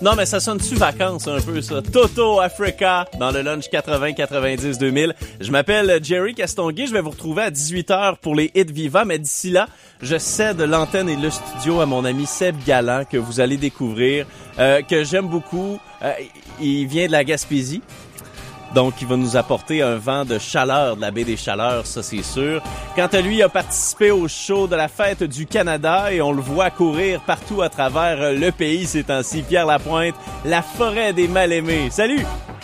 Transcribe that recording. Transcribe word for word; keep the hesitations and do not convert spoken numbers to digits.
Non, mais ça sonne-tu vacances un peu, ça? Toto Africa dans le lunch quatre-vingts quatre-vingt-dix deux mille. Je m'appelle Jerry Castonguay. Je vais vous retrouver à dix-huit heures pour les hits vivants. Mais d'ici là, je cède l'antenne et le studio à mon ami Seb Galland, que vous allez découvrir, euh, que j'aime beaucoup. Euh, il vient de la Gaspésie. Donc, il va nous apporter un vent de chaleur de la baie des Chaleurs, ça c'est sûr. Quant à lui, il a participé au show de la fête du Canada et on le voit courir partout à travers le pays ces temps-ci. Pierre Lapointe, la forêt des mal-aimés. Salut!